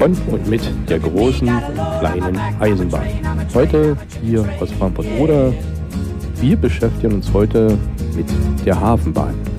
von und mit der großen und kleinen Eisenbahn. Heute hier aus Frankfurt-Oder. Wir beschäftigen uns heute mit der Hafenbahn.